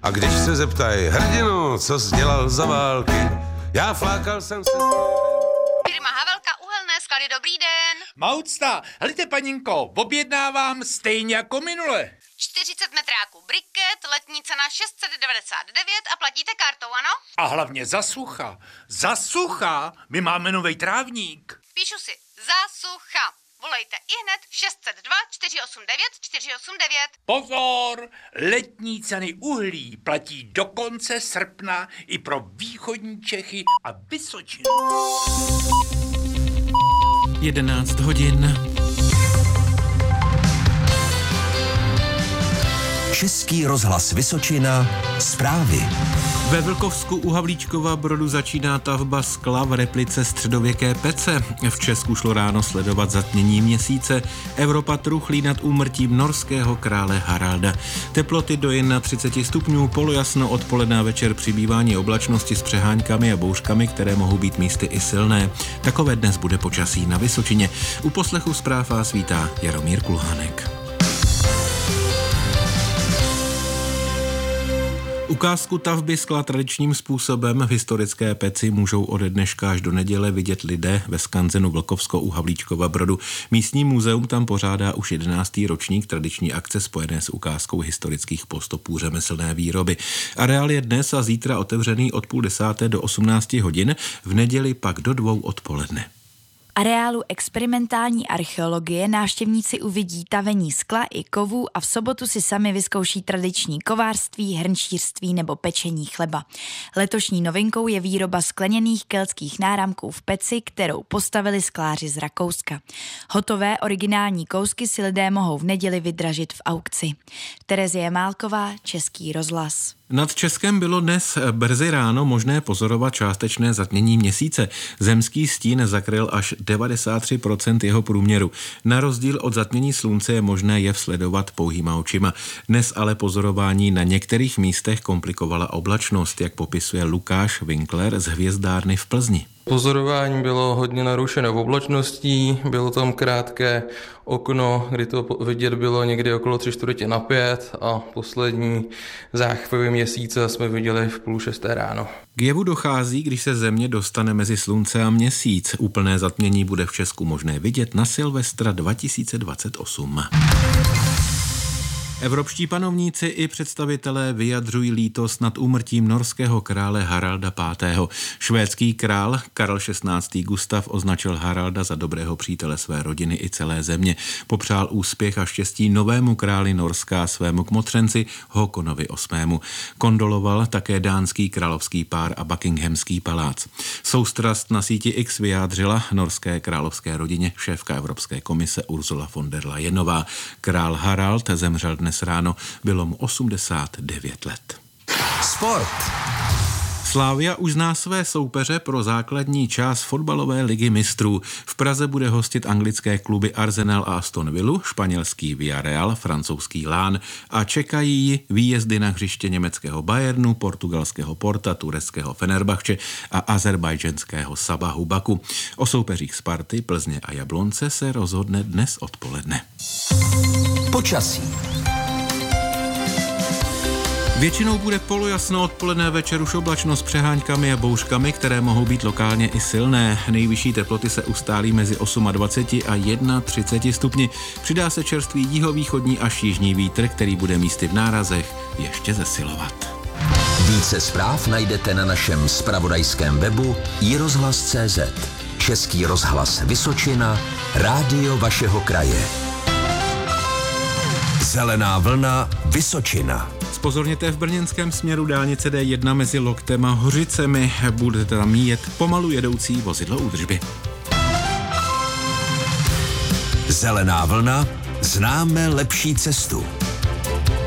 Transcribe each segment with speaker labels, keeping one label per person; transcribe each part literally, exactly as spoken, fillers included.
Speaker 1: A když se zeptají, hrdinu, co jsi dělal za války, já flákal jsem se...
Speaker 2: Firma Havelka Uhelné sklady, dobrý den.
Speaker 3: Maucta, helejte paninko, objednávám stejně jako minule.
Speaker 2: čtyřicet metráků briket, letní cena šest set devadesát devět a platíte kartou, ano?
Speaker 3: A hlavně za sucha. Za sucha, my máme novej trávník.
Speaker 2: Píšu si, za sucha. Volejte ihned šest set dva čtyři osm devět čtyři osm devět.
Speaker 3: Pozor, letní ceny uhlí platí do konce srpna i pro východní Čechy a Vysočinu.
Speaker 4: jedenáct hodin.
Speaker 5: Český rozhlas Vysočina, zprávy.
Speaker 4: Ve Vlkovsku u Havlíčkova Brodu začíná tavba skla v replice středověké pece. V Česku šlo ráno sledovat zatmění měsíce. Evropa truchlí nad úmrtím norského krále Haralda. Teploty do třicet jedna stupňů, polojasno, odpoledne a večer přibývání oblačnosti s přeháňkami a bouřkami, které mohou být místy i silné. Takové dnes bude počasí na Vysočině. U poslechu zpráv vás vítá Jaromír Kulhánek. Ukázku tavby skla tradičním způsobem v historické peci můžou ode dneška až do neděle vidět lidé ve skanzenu Vlkovsko u Havlíčkova Brodu. Místní muzeum tam pořádá už jedenáctý ročník tradiční akce spojené s ukázkou historických postupů řemeslné výroby. Areál je dnes a zítra otevřený od půl desáté do osmnácti hodin, v neděli pak do dvou odpoledne.
Speaker 6: Areálu experimentální archeologie návštěvníci uvidí tavení skla i kovů a v sobotu si sami vyzkouší tradiční kovářství, hrnčířství nebo pečení chleba. Letošní novinkou je výroba skleněných keltských náramků v peci, kterou postavili skláři z Rakouska. Hotové originální kousky si lidé mohou v neděli vydražit v aukci. Terezie Málková, Český rozhlas.
Speaker 4: Nad Českem bylo dnes brzy ráno možné pozorovat částečné zatmění měsíce. Zemský stín zakryl až devadesát tři procent jeho průměru. Na rozdíl od zatmění slunce je možné jev sledovat pouhýma očima. Dnes ale pozorování na některých místech komplikovala oblačnost, jak popisuje Lukáš Winkler z hvězdárny v Plzni.
Speaker 7: Pozorování bylo hodně narušeno oblačností, bylo tam krátké okno, kdy to vidět bylo někdy okolo tři čtvrtě na pět a poslední záchvěvy měsíce jsme viděli v půl šesté ráno.
Speaker 4: K jevu dochází, když se Země dostane mezi slunce a měsíc. Úplné zatmění bude v Česku možné vidět na Silvestra dva tisíce dvacet osm. Evropští panovníci i představitelé vyjadřují lítost nad úmrtím norského krále Haralda pátého. Švédský král Karel šestnáctý Gustav označil Haralda za dobrého přítele své rodiny i celé země. Popřál úspěch a štěstí novému králi Norska a svému kmotřenci Håkonovi osmému. Kondoloval také dánský královský pár a Buckinghamský palác. Soustrast na síti X vyjádřila norské královské rodině šéfka Evropské komise Ursula von der Leyenová. Král Harald zemřel dnes Dnes ráno, bylo mu osmdesát devět let.
Speaker 5: Sport.
Speaker 4: Slavia už zná své soupeře pro základní část fotbalové ligy mistrů. V Praze bude hostit anglické kluby Arsenal a Aston Villa, španělský Villarreal, francouzský Lán a čekají ji výjezdy na hřiště německého Bayernu, portugalského Porta, tureckého Fenerbahče a azerbajdžanského Sabahu Baku. O soupeřích Sparty, Plzně a Jablonce se rozhodne dnes odpoledne.
Speaker 5: Počasí.
Speaker 4: Většinou bude polojasno, odpoledne, večer už oblačno s přeháňkami a bouřkami, které mohou být lokálně i silné. Nejvyšší teploty se ustálí mezi dvacet osm a třicet jedna stupni. Přidá se čerstvý jihovýchodní až jižní vítr, který bude místy v nárazech ještě zesilovat.
Speaker 5: Více zpráv najdete na našem zpravodajském webu i rozhlas tečka cé zet. Český rozhlas Vysočina, rádio vašeho kraje. Zelená vlna Vysočina.
Speaker 4: Zpozorněte v brněnském směru dálnice D jedna mezi Loktem a Hořicemi. Budete tam jet pomalu jedoucí vozidlo údržby.
Speaker 5: Zelená vlna, známe lepší cestu.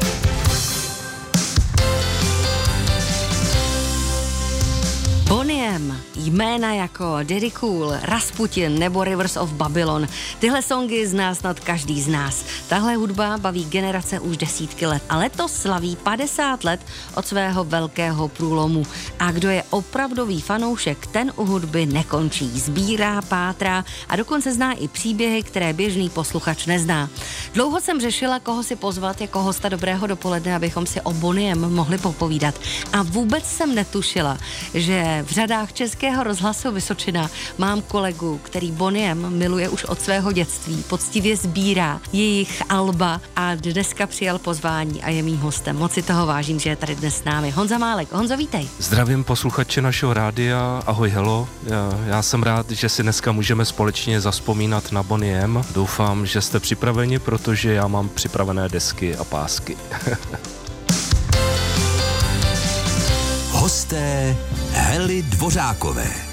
Speaker 8: Bonnier M, jména jako Daddy Cool, Rasputin nebo Rivers of Babylon. Tyhle songy zná snad každý z nás. Tahle hudba baví generace už desítky let a letos slaví padesát let od svého velkého průlomu. A kdo je opravdový fanoušek, ten u hudby nekončí. Sbírá, pátrá a dokonce zná i příběhy, které běžný posluchač nezná. Dlouho jsem řešila, koho si pozvat jako hosta Dobrého dopoledne, abychom si o Boniem mohli popovídat. A vůbec jsem netušila, že v řadách Českého rozhlasu Vysočina mám kolegu, který Boniem miluje už od svého dětství, poctivě sbírá jejich alba a dneska přijal pozvání a je mým hostem. Moc si toho vážím, že je tady dnes s námi. Honza Málek. Honzo, vítej.
Speaker 9: Zdravím posluchače našeho rádia. Ahoj, hello. Já, já jsem rád, že si dneska můžeme společně zazpomínat na Boniem. Doufám, že jste připraveni, protože já mám připravené desky a pásky.
Speaker 5: Hosté Hely Dvořákové.